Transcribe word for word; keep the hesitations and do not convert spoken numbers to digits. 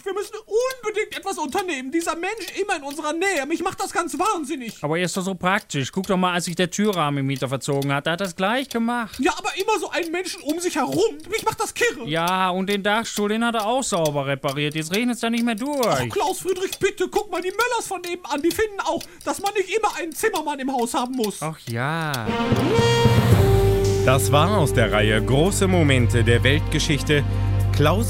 Wir müssen unbedingt etwas unternehmen. Dieser Mensch immer in unserer Nähe. Mich macht das ganz wahnsinnig. Aber er ist doch so praktisch. Guck doch mal, als sich der Türrahmen im Mieter verzogen hat, da hat er das gleich gemacht. Ja, aber immer so einen Menschen um sich herum. Mich macht das kirre. Ja, und den Dachstuhl, den hat er auch sauber repariert. Jetzt regnet es da nicht mehr durch. Ach, Klaus Friedrich, bitte, guck mal die Möllers von nebenan. Die finden auch, dass man nicht immer einen Zimmermann im Haus haben muss. Ach ja. Das war aus der Reihe Große Momente der Weltgeschichte Klaus